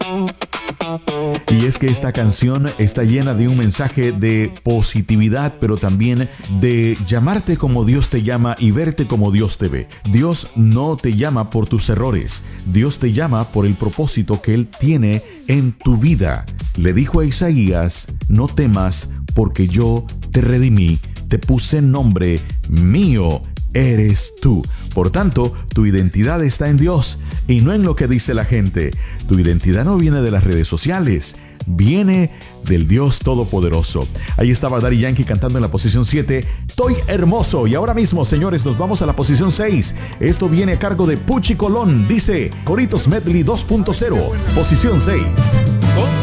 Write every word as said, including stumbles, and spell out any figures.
Y es que esta canción está llena de un mensaje de positividad, pero también de llamarte como Dios te llama y verte como Dios te ve. Dios no te llama por tus errores. Dios te llama por el propósito que Él tiene en tu vida. Le dijo a Isaías: no temas, porque yo te redimí, te puse nombre, mío eres tú. Por tanto, tu identidad está en Dios y no en lo que dice la gente. Tu identidad no viene de las redes sociales, viene del Dios Todopoderoso. Ahí estaba Daddy Yankee cantando en la posición siete, Estoy hermoso. Y ahora mismo, señores, nos vamos a la posición seis. Esto viene a cargo de Puchi Colón. Dice Coritos Medley dos punto cero, posición seis.